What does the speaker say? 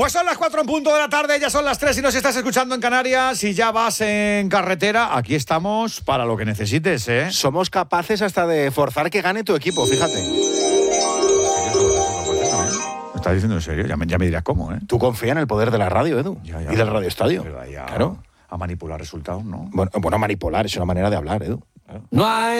Pues son las 4 en punto de la tarde, ya son las 3 y nos estás escuchando en Canarias y ya vas en carretera. Aquí estamos para lo que necesites, ¿eh? Somos capaces hasta de forzar que gane tu equipo, fíjate. ¿Me estás diciendo en serio? Ya me dirás cómo, ¿eh? Tú confía en el poder de la radio, Edu, Ya, y del Radio Estadio. Pero vaya Claro. a manipular resultados, ¿no? Bueno, manipular es una manera de hablar, Edu. No hay